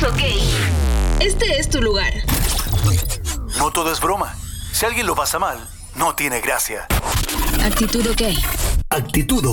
OK. Este es tu lugar. No todo es broma. Si alguien lo pasa mal, no tiene gracia. Actitud OK. Actitud OK.